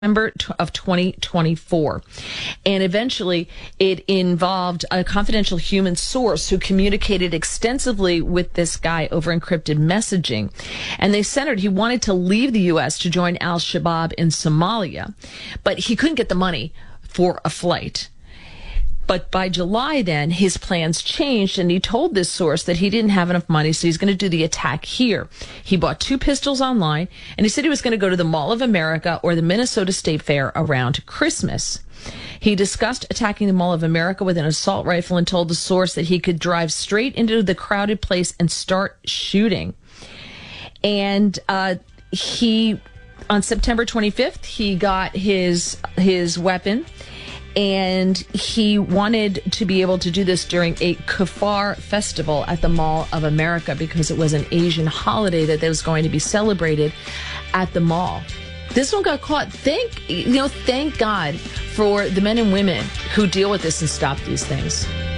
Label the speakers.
Speaker 1: November of 2024. And eventually it involved a confidential human source who communicated extensively with this guy over encrypted messaging. And they centered, he wanted to leave the U.S. to join al-Shabaab in Somalia, but he couldn't get the money for a flight. But by July then, his plans changed, and he told this source that he didn't have enough money, so he's going to do the attack here. He bought 2 pistols online, and he said he was going to go to the Mall of America or the Minnesota State Fair around Christmas. He discussed attacking the Mall of America with an assault rifle and told the source that he could drive straight into the crowded place and start shooting. And he, on September 25th, he got his weapon. And he wanted to be able to do this during a Kafar festival at the Mall of America because it was an Asian holiday that was going to be celebrated at the mall. This one got caught. Thank God for the men and women who deal with this and stop these things.